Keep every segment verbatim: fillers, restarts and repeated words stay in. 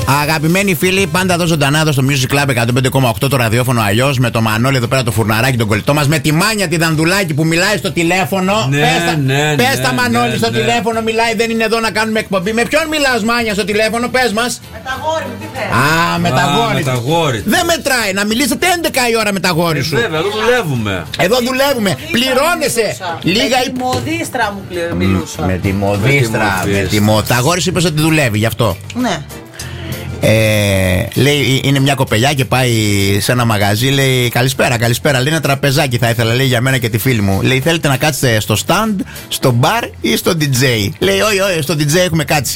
Αγαπημένοι φίλοι, πάντα εδώ ζωντανά εδώ στο Music Club εκατόν πέντε κόμμα οκτώ το ραδιόφωνο αλλιώς. Με το Μανώλη εδώ πέρα το φουρναράκι, τον κολλητό μας. Με τη Μάνια τη Δανδουλάκη που μιλάει στο τηλέφωνο. Ναι, πες ναι, πες ναι, τα Μανώλη ναι, στο ναι. τηλέφωνο, μιλάει, δεν είναι εδώ να κάνουμε εκπομπή. Με ποιον μιλάς, Μάνια, στο τηλέφωνο, πες μας. Με τα γόρι μου, τι θες. Α, με τα γόρι. με τα γόρι. Δεν μετράει να μιλήσετε έντεκα η ώρα με τα γόρι σου. Βέβαια, εδώ δουλεύουμε. Εδώ δουλεύουμε. Πληρώνεσαι. Λίγα Με τη μοδίστρα μου πλη- μιλούσα. Με τη μοδίστρα. Με τη Με τη μο... Τα γόρι σου είπες ότι δουλεύει γι' αυτό. Ναι. Ε, λέει, είναι μια κοπελιά και πάει σε ένα μαγαζί. Λέει, καλησπέρα, καλησπέρα. Λέει, ένα τραπεζάκι θα ήθελα, λέει, για μένα και τη φίλη μου. Λέει, θέλετε να κάτσετε στο stand, στο bar ή στο ντι τζέι. Λέει, όχι, όχι, στο ντι τζέι έχουμε κάτσει.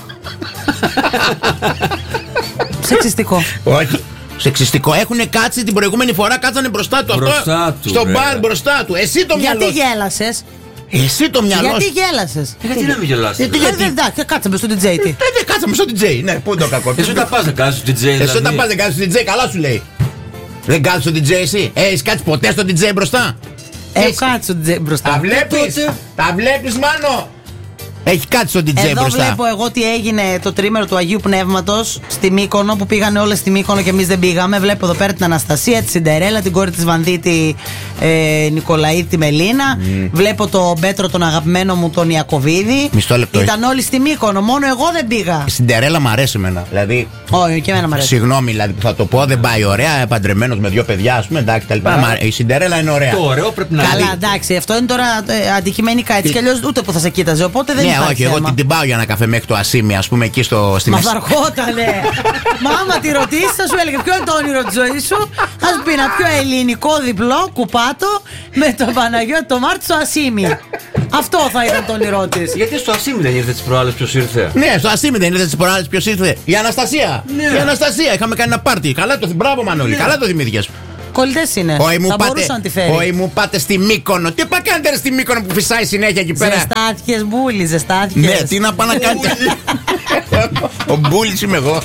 Σεξιστικό. Όχι. Σεξιστικό. Έχουν κάτσει την προηγούμενη φορά, κάτσανε μπροστά του. Μπροστά αυτό, του, στο βέβαια. μπαρ μπροστά του. Εσύ το μυαλό. Γιατί σου. γέλασες. Εσύ το μυαλό. Γιατί σου. γέλασες. Γιατί να μην γελάσεις. Γιατί, Ε, γιατί. δεν- Εντάξει, κάτσαμε στο ντι τζέι τι. Ε, δεν κάτσαμε στο ντι τζέι. Ναι, πού είναι το κακό. Εσύ όταν πας να κάνεις στο ντι τζέι. Εσύ δηλαδή. όταν πας δεν κάνεις στο ντι τζέι, καλά σου λέει. Δεν κάνεις στο ντι τζέι εσύ. Ε, έχεις κάτσει ποτέ στο ντι τζέι μπροστά. Έχω Έχεις- κάτσει στο ντι τζέι μπροστά. Τα βλέπεις. τότε. Τα βλέπεις, Μάνο. Έχει κάτσει στο ντι τζέι Εδώ μπροστά. βλέπω εγώ τι έγινε το τρίμερο του Αγίου Πνεύματος στη Μύκονο που πήγανε όλες στη Μύκονο και εμείς δεν πήγαμε. Βλέπω εδώ πέρα την Αναστασία, τη Σιντερέλα, την κόρη της Βανδίτη ε, Νικολαίδη, τη Μελίνα. Βλέπω τον Πέτρο, τον αγαπημένο μου, τον Ιακωβίδη. Μισό λεπτό. Ήταν όλοι στη Μύκονο, μόνο εγώ δεν πήγα. Η Σιντερέλα μ' αρέσει εμένα. Δηλαδή, Όχι, και εμένα μου αρέσει. συγγνώμη δηλαδή που θα το πω, δεν πάει ωραία. Παντρεμένος με δύο παιδιά, α πούμε, εντάξει, τα λοιπά. Μα η Σιντερέλα είναι ωραία. Το ωραίο πρέπει να Καλά, δει. εντάξει, αυτό είναι τώρα ε, αντικειμενικά έτσι κι αλλιώς ούτε που θα σε κοίταζε. Οπότε δεν Ναι, υπάρχει όχι, εγώ θέμα. την, την πάω για ένα καφέ μέχρι το Ασίμι, α πούμε, εκεί στο, στη Μα μέση. θα αρχότανε. Μα άμα τη ρωτήσει, θα σου έλεγε ποιο είναι το όνειρο τη ζωή σου. Θα σου πει ένα πιο ελληνικό διπλό κουπάτο με τον Παναγιώτη το Μάρτιο στο Ασίμι. Αυτό θα ήταν το όνειρό τη. Γιατί στο Ασίμι δεν ήρθε τις προάλλες ποιος ήρθε. Ναι, στο Ασίμι δεν είδε τι προάλλε ποιο ήρθε. Η Αναστασία. Ναι. Η Αναστασία. Είχαμε κάνει ένα πάρτι. Καλά το θυμ- Μπράβο, Μανώλη. Καλά το θυμήθηκες. Κολλητέ είναι. Όχι μου, Θα πάτε, μπορούσε να τη φέρει. όχι μου πάτε στη Μύκονο. Τι πά κάνετε ρε στη Μύκονο που φυσάει συνέχεια εκεί πέρα. Ζεστάθηκες μπούλι, ζεστάθηκες. Ναι, τι να πάω να κάνετε. Ο Μπούλης είμαι εγώ.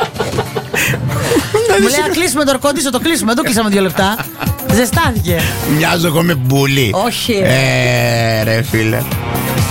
Μου λέει να κλείσουμε το ορκόντισο, το κλείσουμε. Δεν το κλείσαμε δύο λεπτά. Ζεστάθηκε. Μοιάζω εγώ με Μπούλη. Όχι. Ε, ρε φίλε.